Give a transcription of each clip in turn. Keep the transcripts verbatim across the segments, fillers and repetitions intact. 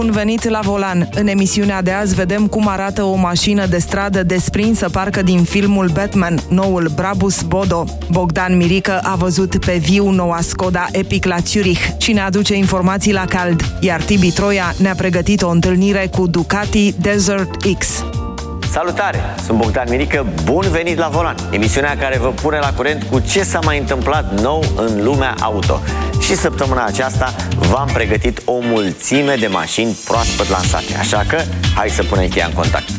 Bun venit la volan! În emisiunea de azi vedem cum arată o mașină de stradă desprinsă parcă din filmul Batman, noul Brabus Bodo. Bogdan Mirică a văzut pe viu noua Skoda Epic la Zurich și ne aduce informații la cald, iar Tibi Troia ne-a pregătit o întâlnire cu Ducati Desert X. Salutare! Sunt Bogdan Mirică, bun venit la volan! Emisiunea care vă pune la curent cu ce s-a mai întâmplat nou în lumea auto. Și săptămâna aceasta v-am pregătit o mulțime de mașini proaspăt lansate, așa că hai să punem cheia în contact.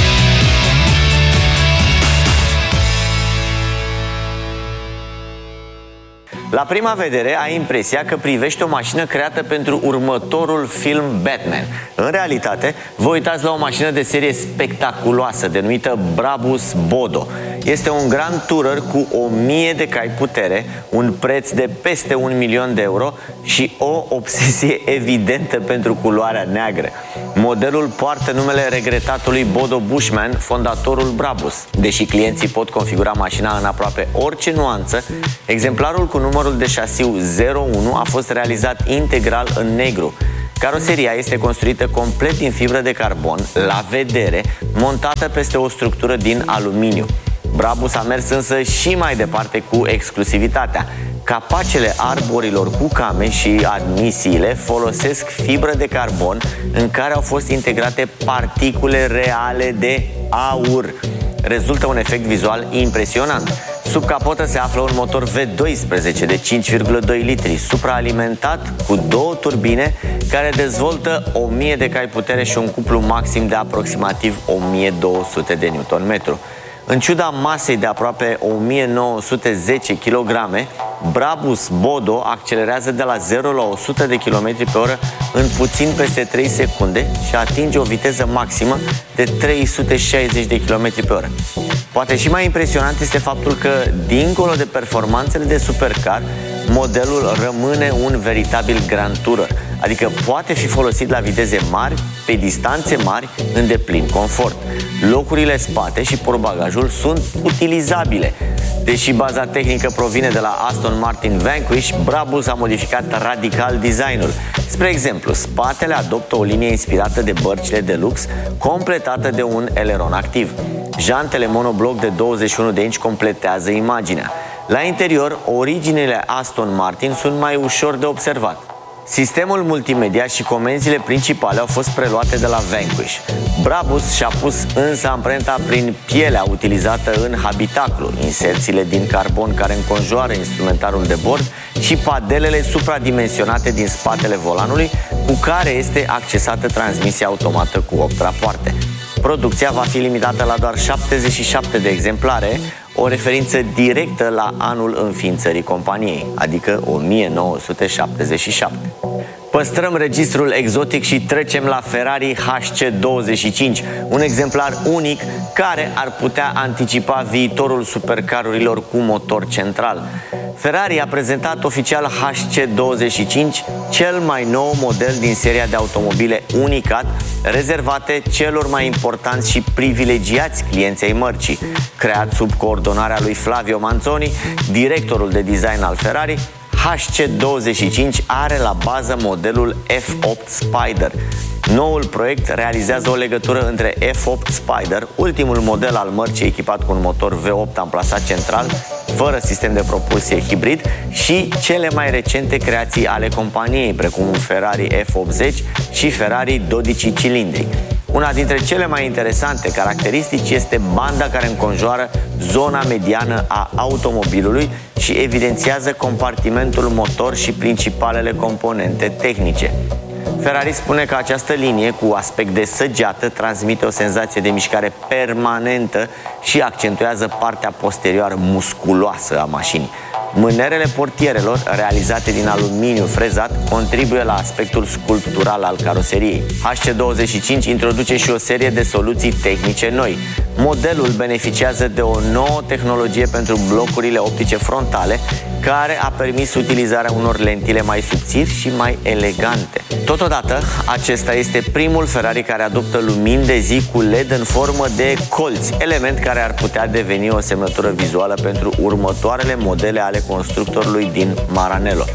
La prima vedere ai impresia că privești o mașină creată pentru următorul film Batman. În realitate, vă uitați la o mașină de serie spectaculoasă denumită Brabus Bodo. Este un Grand Tourer cu o mie de cai putere, un preț de peste un milion de euro și o obsesie evidentă pentru culoarea neagră. Modelul poartă numele regretatului Bodo Bushman, fondatorul Brabus. Deși clienții pot configura mașina în aproape orice nuanță, exemplarul cu numărul de șasiu zero unu a fost realizat integral în negru. Caroseria este construită complet din fibră de carbon, la vedere, montată peste o structură din aluminiu. Brabus a mers însă și mai departe cu exclusivitatea. Capacele arborilor cu came și admisiile folosesc fibră de carbon în care au fost integrate particule reale de aur. Rezultă un efect vizual impresionant. Sub capotă se află un motor V doisprezece de cinci virgulă doi litri, supraalimentat cu două turbine care dezvoltă o mie de cai putere și un cuplu maxim de aproximativ o mie două sute de newton-metru. În ciuda masei de aproape o mie nouă sute zece kilograme, Brabus Bodo accelerează de la zero la o sută de kilometri pe oră în puțin peste trei secunde și atinge o viteză maximă de trei sute șaizeci de kilometri pe oră. Poate și mai impresionant este faptul că, dincolo de performanțele de supercar, modelul rămâne un veritabil Grand Tourer, adică poate fi folosit la viteze mari, pe distanțe mari, în deplin confort. Locurile spate și portbagajul sunt utilizabile. Deși baza tehnică provine de la Aston Martin Vanquish, Brabus a modificat radical designul. Spre exemplu, spatele adoptă o linie inspirată de bărcile de lux, completată de un eleron activ. Jantele monobloc de douăzeci și unu de inci completează imaginea. La interior, originile Aston Martin sunt mai ușor de observat. Sistemul multimedia și comenzile principale au fost preluate de la Vanquish. Brabus și-a pus însă amprenta prin pielea utilizată în habitaclu, inserțiile din carbon care înconjoară instrumentarul de bord și padelele supradimensionate din spatele volanului, cu care este accesată transmisia automată cu opt rapoarte. Producția va fi limitată la doar șaptezeci și șapte de exemplare, o referință directă la anul înființării companiei, adică o mie nouă sute șaptezeci și șapte. Păstrăm registrul exotic și trecem la Ferrari H C douăzeci și cinci, un exemplar unic care ar putea anticipa viitorul supercarurilor cu motor central. Ferrari a prezentat oficial H C douăzeci și cinci, cel mai nou model din seria de automobile unicat, rezervate celor mai importanți și privilegiați clienți ai mărcii. Creat sub coordonarea lui Flavio Manzoni, directorul de design al Ferrari, H C douăzeci și cinci are la bază modelul F opt Spider. Noul proiect realizează o legătură între F opt Spider, ultimul model al mărcii echipat cu un motor V opt amplasat central, fără sistem de propulsie hibrid, și cele mai recente creații ale companiei, precum Ferrari F optzeci și Ferrari dodici cilindri. Una dintre cele mai interesante caracteristici este banda care înconjoară zona mediană a automobilului și evidențiază compartimentul motor și principalele componente tehnice. Ferrari spune că această linie cu aspect de săgeată transmite o senzație de mișcare permanentă și accentuează partea posterioară musculoasă a mașinii. Mânerele portierelor, realizate din aluminiu frezat, contribuie la aspectul sculptural al caroseriei. H C douăzeci și cinci introduce și o serie de soluții tehnice noi. Modelul beneficiază de o nouă tehnologie pentru blocurile optice frontale, care a permis utilizarea unor lentile mai subțiri și mai elegante. Totodată, acesta este primul Ferrari care adoptă lumini de zi cu L E D în formă de colți, element care ar putea deveni o semnătură vizuală pentru următoarele modele ale constructorului din Maranello.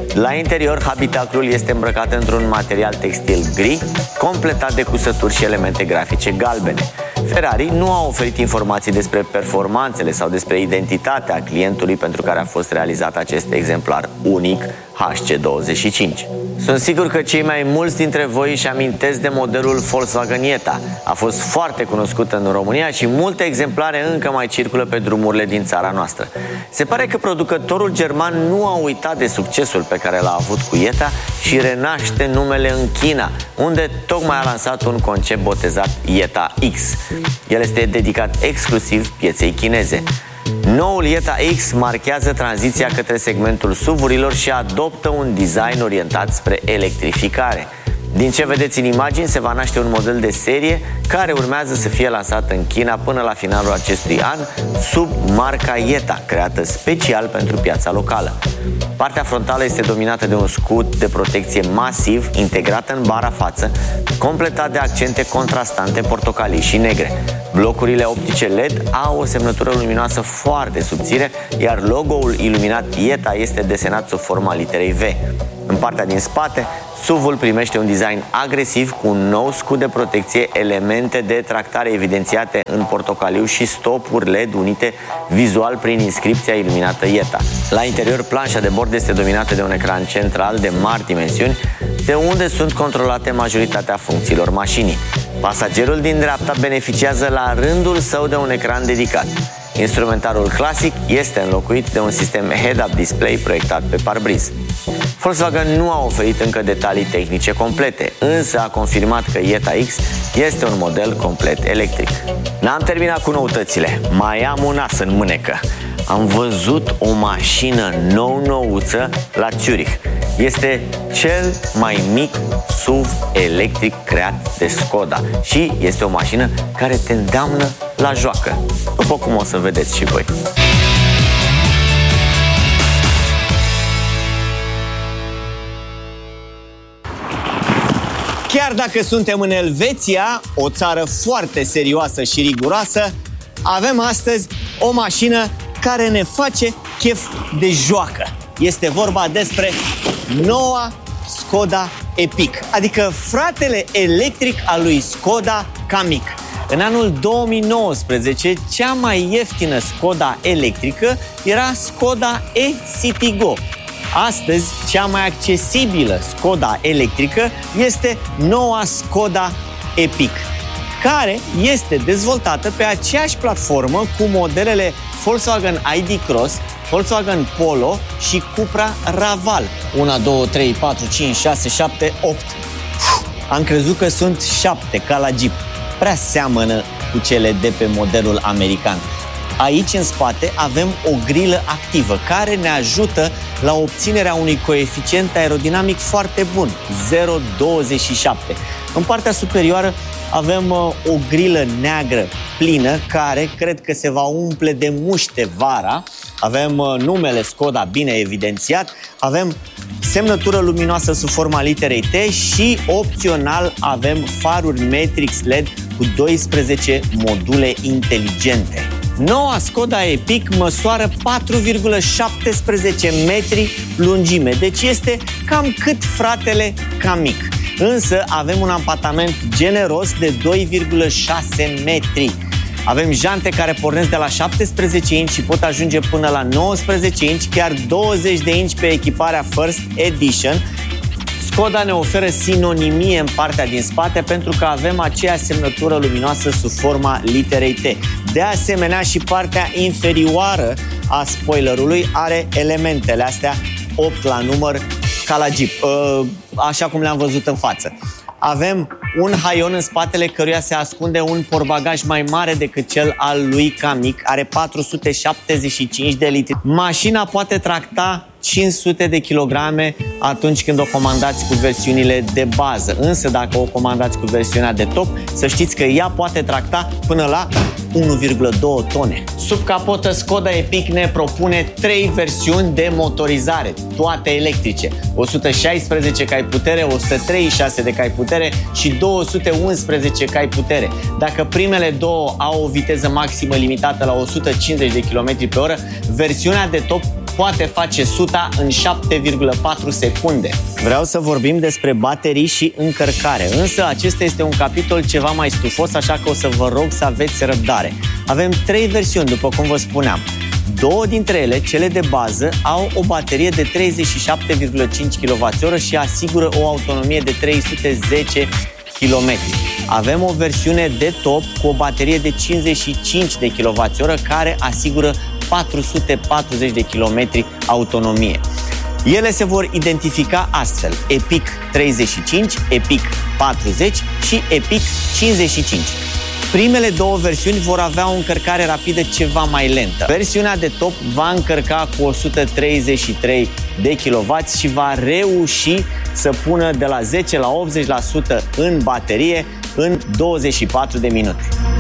La interior, habitaclul este îmbrăcat într-un material textil gri, completat de cusături și elemente grafice galbene. Ferrari nu a oferit informații despre performanțele sau despre identitatea clientului pentru care a fost realizat acest exemplar unic H C douăzeci și cinci. Sunt sigur că cei mai mulți dintre voi își amintesc de modelul Volkswagen Jetta. A fost foarte cunoscut în România și multe exemplare încă mai circulă pe drumurile din țara noastră. Se pare că producătorul german nu a uitat de succesul pe care l-a avut cu Jetta și renaște numele în China, unde tocmai a lansat un concept botezat Jetta X. El este dedicat exclusiv pieței chineze. Noul Jetta X marchează tranziția către segmentul S U V-urilor și adoptă un design orientat spre electrificare. Din ce vedeți în imagini, se va naște un model de serie care urmează să fie lansat în China până la finalul acestui an sub marca Jetta, creată special pentru piața locală. Partea frontală este dominată de un scut de protecție masiv integrat în bara față, completat de accente contrastante portocalii și negre. Blocurile optice L E D au o semnătură luminoasă foarte subțire, iar logo-ul iluminat Jetta este desenat sub forma literei V. În partea din spate, S U V-ul primește un design agresiv cu un nou scut de protecție, elemente de tractare evidențiate în portocaliu și stopuri L E D unite vizual prin inscripția iluminată Jetta. La interior, planșa de bord este dominată de un ecran central de mari dimensiuni, de unde sunt controlate majoritatea funcțiilor mașinii. Pasagerul din dreapta beneficiază la rândul său de un ecran dedicat. Instrumentarul clasic este înlocuit de un sistem head-up display proiectat pe parbriz. Volkswagen nu a oferit încă detalii tehnice complete, însă a confirmat că Jetta X este un model complet electric. N-am terminat cu noutățile, mai am un as în mânecă. Am văzut o mașină nou-nouță la Zurich. Este cel mai mic S U V electric creat de Skoda și este o mașină care te îndeamnă la joacă, după cum o să vedeți și voi. Chiar dacă suntem în Elveția, o țară foarte serioasă și riguroasă, avem astăzi o mașină care ne face chef de joacă. Este vorba despre noua Skoda Epic, adică fratele electric al lui Skoda Kamiq. În anul două mii nouăsprezece, cea mai ieftină Skoda electrică era Skoda e-Citigo. Astăzi, cea mai accesibilă Skoda electrică este noua Skoda Epic, care este dezvoltată pe aceeași platformă cu modelele Volkswagen I D Cross, Volkswagen Polo și Cupra Raval. unu, doi, trei, patru, cinci, șase, șapte, opt. Am crezut că sunt șapte, ca la Jeep. Prea seamănă cu cele de pe modelul american. Aici, în spate, avem o grilă activă care ne ajută la obținerea unui coeficient aerodinamic foarte bun, zero virgulă douăzeci și șapte. În partea superioară avem uh, o grilă neagră plină care cred că se va umple de muște vara. Avem uh, numele Skoda bine evidențiat, avem semnătură luminoasă sub forma literei T și opțional avem faruri Matrix L E D cu doisprezece module inteligente. Noua Skoda Epic măsoară patru virgulă șaptesprezece metri lungime, deci este cam cât fratele Kamiq. Însă avem un ampatament generos de doi virgulă șase metri. Avem jante care pornesc de la șaptesprezece inci și pot ajunge până la nouăsprezece inci, chiar douăzeci de inci pe echiparea First Edition. Skoda ne oferă sinonimie în partea din spate pentru că avem aceeași semnătură luminoasă sub forma literei T. De asemenea, și partea inferioară a spoilerului are elementele astea opt la număr ca la Jeep, așa cum le-am văzut în față. Avem un haion în spatele căruia se ascunde un portbagaj mai mare decât cel al lui Kamiq, are patru sute șaptezeci și cinci de litri. Mașina poate tracta cinci sute de kilograme atunci când o comandați cu versiunile de bază. Însă dacă o comandați cu versiunea de top, să știți că ea poate tracta până la unu virgulă doi tone. Sub capotă, Skoda Epic ne propune trei versiuni de motorizare, toate electrice. o sută șaisprezece cai putere, o sută treizeci și șase de cai putere și două sute unsprezece cai putere. Dacă primele două au o viteză maximă limitată la o sută cincizeci de kilometri pe oră, versiunea de top poate face suta în șapte virgulă patru secunde. Vreau să vorbim despre baterii și încărcare, însă acesta este un capitol ceva mai stufos, așa că o să vă rog să aveți răbdare. Avem trei versiuni, după cum vă spuneam. Două dintre ele, cele de bază, au o baterie de treizeci și șapte virgulă cinci kilowați și asigură o autonomie de trei sute zece kilometri. Avem o versiune de top cu o baterie de cincizeci și cinci de kilowați care asigură patru sute patruzeci de kilometri autonomie. Ele se vor identifica astfel: Epic treizeci și cinci, Epic patruzeci și Epic cincizeci și cinci. Primele două versiuni vor avea o încărcare rapidă ceva mai lentă. Versiunea de top va încărca cu o sută treizeci și trei de kilowați și va reuși să pună de la zece la optzeci la sută în baterie în douăzeci și patru de minute.